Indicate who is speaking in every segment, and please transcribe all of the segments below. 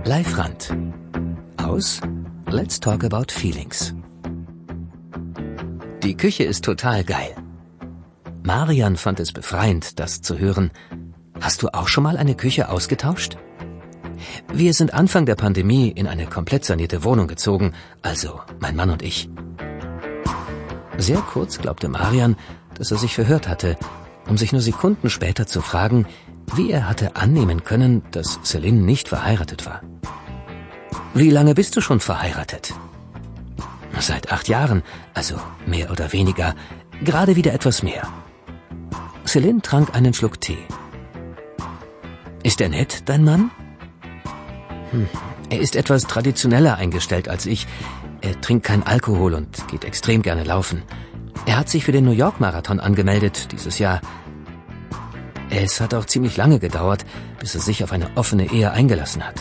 Speaker 1: Live-Rand aus Let's Talk About Feelings. Die Küche ist total geil. Marian fand es befreiend, das zu hören. Hast du auch schon mal eine Küche ausgetauscht? Wir sind Anfang der Pandemie in eine komplett sanierte Wohnung gezogen, also mein Mann und ich. Sehr kurz glaubte Marian, dass er sich verhört hatte, um sich nur Sekunden später zu fragen, wie er hatte annehmen können, dass Céline nicht verheiratet war. Wie lange bist du schon verheiratet? Seit 8 Jahren, also mehr oder weniger, gerade wieder etwas mehr. Céline trank einen Schluck Tee. Ist er nett, dein Mann? Er ist etwas traditioneller eingestellt als ich. Er trinkt keinen Alkohol und geht extrem gerne laufen. Er hat sich für den New York-Marathon angemeldet dieses Jahr. Es hat auch ziemlich lange gedauert, bis er sich auf eine offene Ehe eingelassen hat.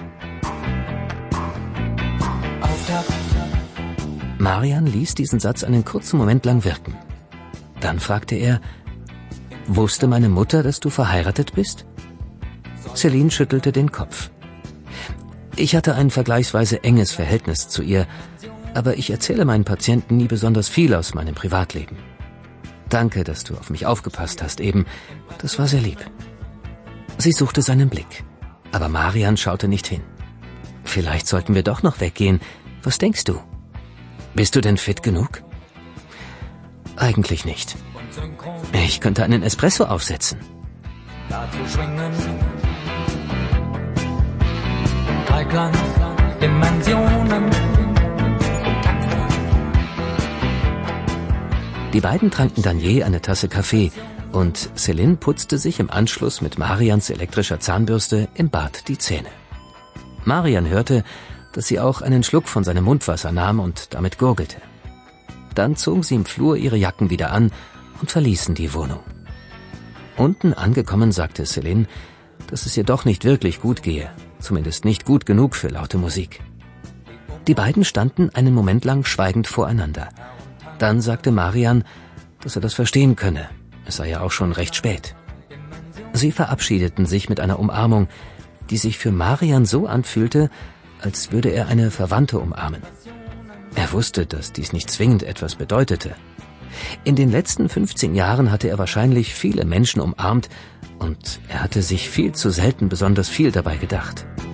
Speaker 1: Marian ließ diesen Satz einen kurzen Moment lang wirken. Dann fragte er, wusste meine Mutter, dass du verheiratet bist? Céline schüttelte den Kopf. Ich hatte ein vergleichsweise enges Verhältnis zu ihr, aber ich erzähle meinen Patienten nie besonders viel aus meinem Privatleben. Danke, dass du auf mich aufgepasst hast eben. Das war sehr lieb. Sie suchte seinen Blick, aber Marian schaute nicht hin. Vielleicht sollten wir doch noch weggehen. Was denkst du? Bist du denn fit genug? Eigentlich nicht. Ich könnte einen Espresso aufsetzen.
Speaker 2: Dazu schwingen Dreiklang, Dimensionen.
Speaker 1: Die beiden tranken dann je eine Tasse Kaffee und Céline putzte sich im Anschluss mit Marians elektrischer Zahnbürste im Bad die Zähne. Marian hörte, dass sie auch einen Schluck von seinem Mundwasser nahm und damit gurgelte. Dann zogen sie im Flur ihre Jacken wieder an und verließen die Wohnung. Unten angekommen sagte Céline, dass es ihr doch nicht wirklich gut gehe, zumindest nicht gut genug für laute Musik. Die beiden standen einen Moment lang schweigend voreinander. Dann sagte Marian, dass er das verstehen könne, es sei ja auch schon recht spät. Sie verabschiedeten sich mit einer Umarmung, die sich für Marian so anfühlte, als würde er eine Verwandte umarmen. Er wusste, dass dies nicht zwingend etwas bedeutete. In den letzten 15 Jahren hatte er wahrscheinlich viele Menschen umarmt und er hatte sich viel zu selten besonders viel dabei gedacht.